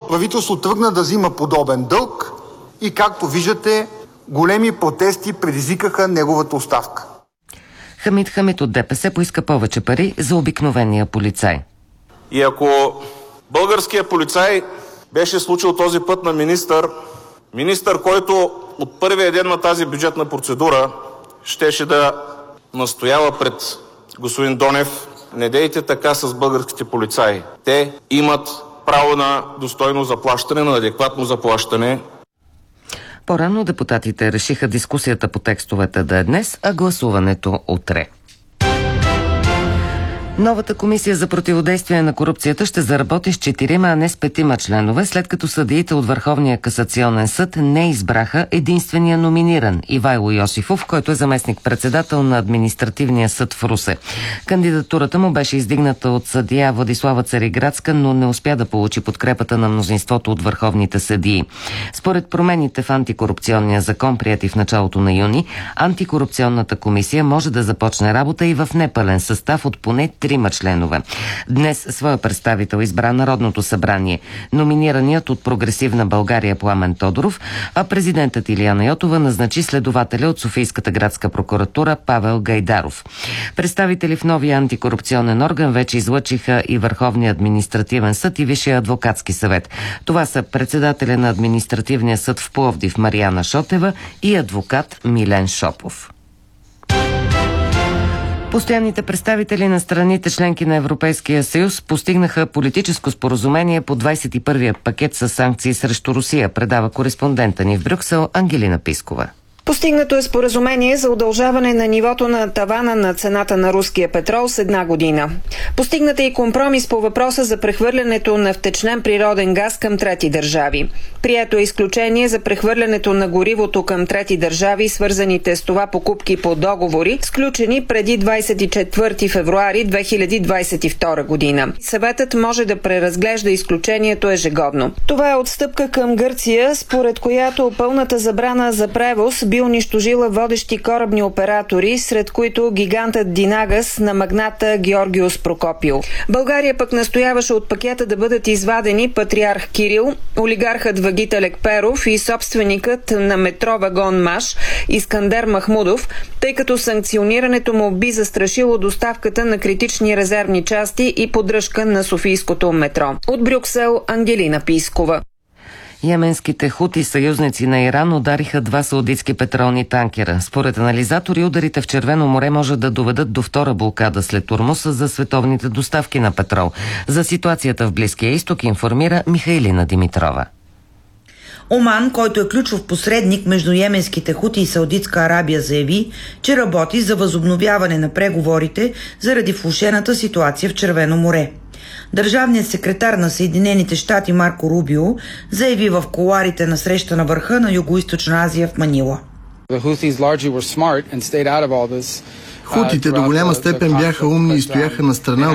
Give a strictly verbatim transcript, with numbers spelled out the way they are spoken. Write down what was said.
правителство тръгна да взима подобен дълг и, както виждате, големи протести предизвикаха неговата оставка. Хамид Хамид от ДПС поиска повече пари за обикновения полицай. И ако българският полицай беше случил този път на министър, министър, който от първия ден на тази бюджетна процедура щеше да настоява пред господин Донев: не дейте така с българските полицаи. Те имат право на достойно заплащане, на адекватно заплащане. По-рано депутатите решиха дискусията по текстовете да е днес, а гласуването утре. Новата комисия за противодействие на корупцията ще заработи с четирима, а не с петима членове, след като съдиите от Върховния касационен съд не избраха единствения номиниран Ивайло Йосифов, който е заместник-председател на Административния съд в Русе. Кандидатурата му беше издигната от съдия Владислава Цариградска, но не успя да получи подкрепата на мнозинството от върховните съдии. Според промените в антикорупционния закон, прияти в началото на юни, антикорупционната комисия може да започне работа и в непълен състав от поне трима членове. Днес своя представител избра Народното събрание, номинираният от Прогресивна България Пламен Тодоров, а президентът Илияна Йотова назначи следователя от Софийската градска прокуратура Павел Гайдаров. Представители в новия антикорупционен орган вече излъчиха и Върховния административен съд и Висшия адвокатски съвет. Това са председателя на Административния съд в Пловдив Мариана Шотева и адвокат Милен Шопов. Постоянните представители на страните членки на Европейския съюз постигнаха политическо споразумение по двадесет и първия пакет с санкции срещу Русия, предава кореспондента ни в Брюксел Ангелина Пискова. Постигнато е споразумение за удължаване на нивото на тавана на цената на руския петрол с една година. Постигната и компромис по въпроса за прехвърлянето на втечнен природен газ към трети държави. Прието е изключение за прехвърлянето на горивото към трети държави, свързаните с това покупки по договори, сключени преди двадесет и четвърти февруари две хиляди двадесет и втора година. Съветът може да преразглежда изключението ежегодно. Това е отстъпка към Гърция, според която пълната забрана за превоз би унищожила водещи корабни оператори, сред които гигантът Динагас на магната Георгиос Прокопио. България пък настояваше от пакета да бъдат извадени патриарх Кирил, олигархът Вагит Лекперов и собственикът на метро вагон МАШ Искандер Махмудов, тъй като санкционирането му би застрашило доставката на критични резервни части и поддръжка на софийското метро. От Брюксел Ангелина Пискова. Йеменските хути, съюзници на Иран, удариха два саудитски петролни танкера. Според анализатори, ударите в Червено море може да доведат до втора блокада след Ормуз за световните доставки на петрол. За ситуацията в Близкия изток информира Михайлина Димитрова. Оман, който е ключов посредник между йеменските хути и Саудитска Арабия, заяви, че работи за възобновяване на преговорите заради влошената ситуация в Червено море. Държавният секретар на Съединените щати Марко Рубио заяви в кулоарите на среща на върха на Югоизточна Азия в Манила. Хутите до голяма степен бяха умни и стояха на страна